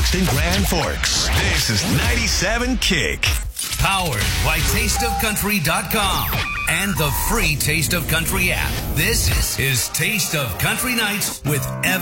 in Grand Forks. This is 97 Kick. Powered by TasteOfCountry.com and the free Taste of Country app. This is Taste of Country Nights with Evan